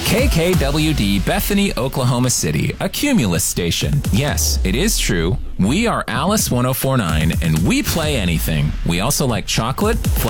KKWD Bethany, Oklahoma City, a Cumulus station. Yes, it is true. We are Alice 1049, and we play anything. We also like chocolate,